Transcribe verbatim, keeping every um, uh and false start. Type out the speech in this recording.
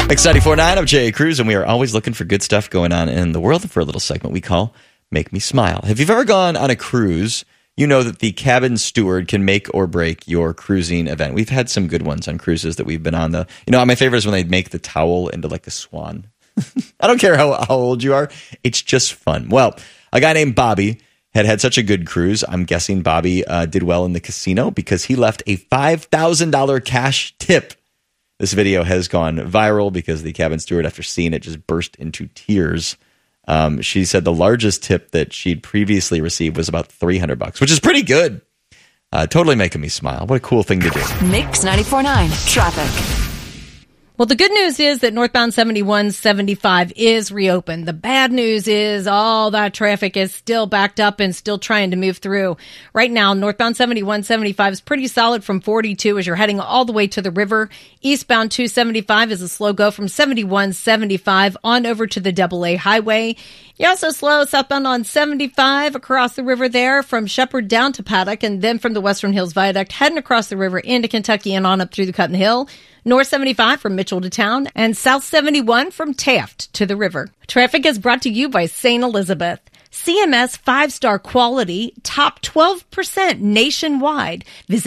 Mix ninety-four point nine, I'm Jay Cruz, and we are always looking for good stuff going on in the world for a little segment we call Make Me Smile. If you've ever gone on a cruise, you know that the cabin steward can make or break your cruising event. We've had some good ones on cruises that we've been on. The, you know, my favorite is when they make the towel into like a swan. I don't care how, how old you are. It's just fun. Well, a guy named Bobby had had such a good cruise. I'm guessing Bobby uh, did well in the casino because he left a five thousand dollars cash tip. This video has gone viral because the cabin steward, after seeing it, just burst into tears. Um, she said the largest tip that she'd previously received was about three hundred bucks, which is pretty good. Uh, totally making me smile. What a cool thing to do. Mix ninety-four point nine traffic. Well, the good news is that northbound seventy-one seventy-five is reopened. The bad news is all that traffic is still backed up and still trying to move through. Right now, northbound seventy-one seventy-five is pretty solid from forty-two as you're heading all the way to the river. Eastbound two seventy-five is a slow go from seventy-one seventy-five on over to the double A highway. You're also slow southbound on seventy-five across the river there from Shepherd down to Paddock, and then from the Western Hills Viaduct heading across the river into Kentucky and on up through the Cotton Hill. North seventy-five from Mitchell to Town, and South seventy-one from Taft to the river. Traffic is brought to you by Saint Elizabeth. C M S five-star quality, top twelve percent nationwide. Visit